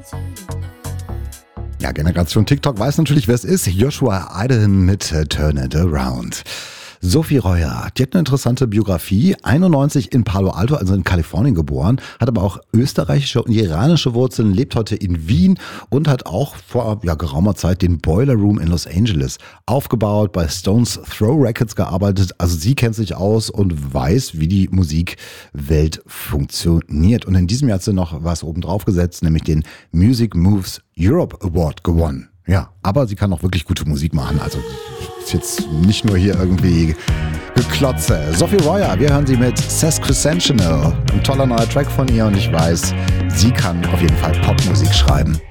Ja, Generation TikTok weiß natürlich, wer es ist. Joshua Idaho mit Turn It Around. Sophie Reuer, die hat eine interessante Biografie, 91 in Palo Alto, also in Kalifornien geboren, hat aber auch österreichische und iranische Wurzeln, lebt heute in Wien und hat auch vor geraumer Zeit den Boiler Room in Los Angeles aufgebaut, bei Stones Throw Records gearbeitet. Also sie kennt sich aus und weiß, wie die Musikwelt funktioniert. Und in diesem Jahr hat sie noch was oben drauf gesetzt, nämlich den Music Moves Europe Award gewonnen. Ja, aber sie kann auch wirklich gute Musik machen. Also ist jetzt nicht nur hier irgendwie Geklotze. Sophie Reuer, wir hören sie mit Sesquicentennial. Ein toller neuer Track von ihr und ich weiß, sie kann auf jeden Fall Popmusik schreiben.